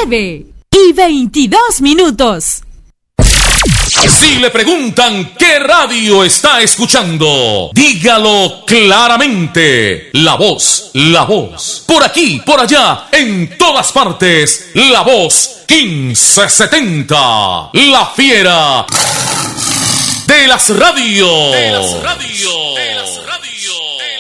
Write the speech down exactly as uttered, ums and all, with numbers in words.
nueve y veintidós minutos. Si le preguntan qué radio está escuchando, dígalo claramente. La Voz, La Voz. Por aquí, por allá, en todas partes. La Voz quince setenta. La fiera de las radios. De las radios. De las radios.